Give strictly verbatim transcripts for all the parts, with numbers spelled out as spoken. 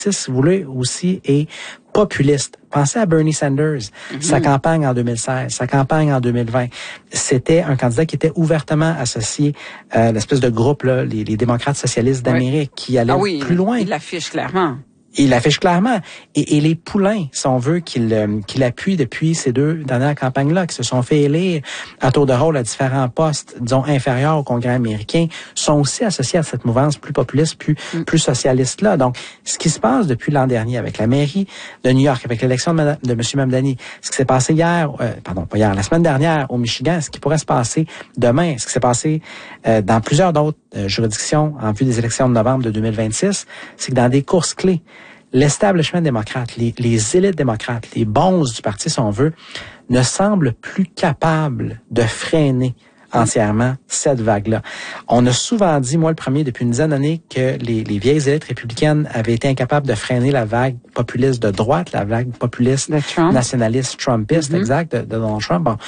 si vous voulez, aussi est populiste. Pensez à Bernie Sanders, mm-hmm. sa campagne en deux mille seize, sa campagne en deux mille vingt. C'était un candidat qui était ouvertement associé à euh, l'espèce de groupe, là, les, les démocrates socialistes d'Amérique, oui. qui allaient ah oui, plus loin. Il l'affiche clairement. Il l'affiche clairement. Et, et les poulains, si on veut, qu'il euh, qu'il appuie depuis ces deux dernières campagnes-là, qui se sont fait élire à tour de rôle à différents postes, disons, inférieurs au Congrès américain, sont aussi associés à cette mouvance plus populiste, plus, mm. plus socialiste-là. Donc, ce qui se passe depuis l'an dernier avec la mairie de New York, avec l'élection de, de M. Mamdani, ce qui s'est passé hier, euh, pardon, pas hier, la semaine dernière au Michigan, ce qui pourrait se passer demain, ce qui s'est passé euh, dans plusieurs d'autres euh, juridictions en vue des élections de novembre de deux mille vingt-six, c'est que dans des courses clés, l'establishment démocrate, les, les élites démocrates, les bonzes du parti, si on veut, ne semblent plus capables de freiner entièrement cette vague-là. On a souvent dit, moi le premier, depuis une dizaine d'années, que les, les vieilles élites républicaines avaient été incapables de freiner la vague populiste de droite, la vague populiste nationaliste trumpiste, mm-hmm. exact, de, de Donald Trump. Bon,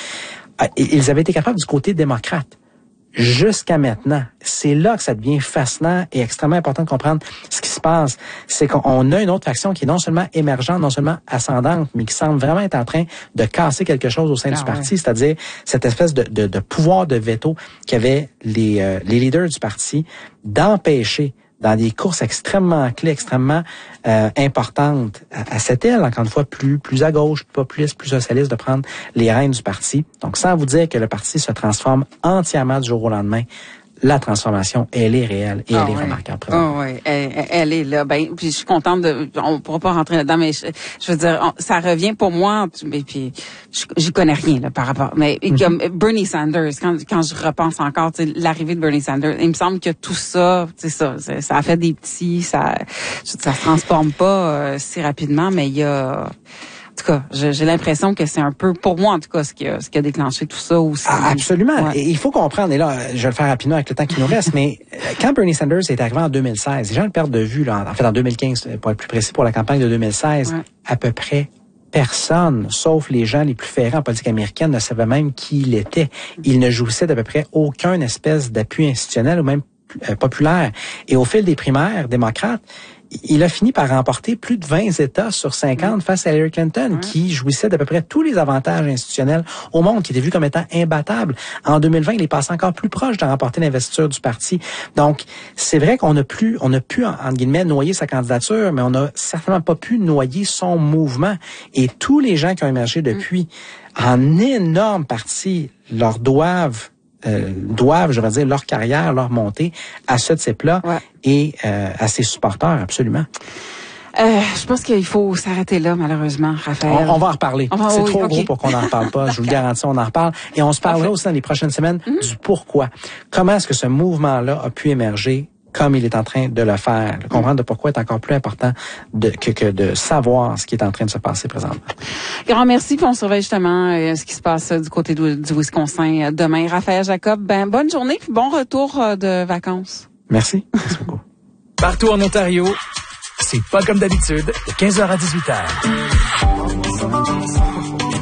ils avaient été capables du côté démocrate. Jusqu'à maintenant, c'est là que ça devient fascinant et extrêmement important de comprendre ce qui se passe. C'est qu'on a une autre faction qui est non seulement émergente, non seulement ascendante, mais qui semble vraiment être en train de casser quelque chose au sein ah, du parti, ouais. c'est-à-dire cette espèce de, de, de pouvoir de veto qu'avaient les, euh, les leaders du parti d'empêcher dans des courses extrêmement clés, extrêmement euh, importantes, à, à cette aile, encore une fois, plus plus à gauche, plus populiste, plus socialiste, de prendre les rênes du parti. Donc, sans vous dire que le parti se transforme entièrement du jour au lendemain, la transformation, elle est réelle et oh, elle est oui. remarquable. Oh, oui, elle, elle est là. Ben, puis je suis contente de. On pourra pas rentrer là-dedans, mais je, je veux dire, on, ça revient pour moi. Mais puis, j'y connais rien là par rapport. Mais mm-hmm. comme Bernie Sanders, quand quand je repense encore, tu sais, l'arrivée de Bernie Sanders, il me semble que tout ça, c'est ça, ça a fait des petits, ça, ça se transforme pas euh, si rapidement, mais il y a. En tout cas, j'ai l'impression que c'est un peu, pour moi en tout cas, ce qui a, ce qui a déclenché tout ça aussi. Ah, absolument. Ouais. Et il faut comprendre, et là, je vais le faire rapidement avec le temps qui nous reste, mais quand Bernie Sanders est arrivé en deux mille seize, les gens le perdent de vue, là, en fait en deux mille quinze, pour être plus précis, pour la campagne de deux mille seize, ouais. à peu près personne, sauf les gens les plus ferrants en politique américaine, ne savait même qui il était. Il ne jouissait d'à peu près aucun espèce d'appui institutionnel ou même euh, populaire. Et au fil des primaires démocrates, il a fini par remporter plus de vingt États sur cinquante mmh. face à Hillary Clinton, mmh. qui jouissait d'à peu près tous les avantages institutionnels au monde, qui était vu comme étant imbattable. En deux mille vingt, il est passé encore plus proche de remporter l'investiture du parti. Donc, c'est vrai qu'on n'a plus, on a pu, entre guillemets, noyer sa candidature, mais on n'a certainement pas pu noyer son mouvement. Et tous les gens qui ont émergé depuis, mmh. en énorme partie, leur doivent Euh, doivent, je vais dire, leur carrière, leur montée à ce type-là ouais. et euh, à ses supporters, absolument. Euh, je pense qu'il faut s'arrêter là, malheureusement, Raphaël. On, on va en reparler. Va, C'est oui, trop okay. gros pour qu'on n'en reparle pas. Je vous le garantis, on en reparle. Et on se parlera aussi dans les prochaines semaines mm-hmm. du pourquoi. Comment est-ce que ce mouvement-là a pu émerger comme il est en train de le faire. Le comprendre de pourquoi est encore plus important de, que, que de savoir ce qui est en train de se passer présentement. Grand merci, puis on surveille justement euh, ce qui se passe euh, du côté du, du Wisconsin euh, demain. Raphaël Jacob, ben bonne journée, puis bon retour euh, de vacances. Merci. Merci beaucoup. Partout en Ontario, c'est pas comme d'habitude, de quinze heures à dix-huit heures.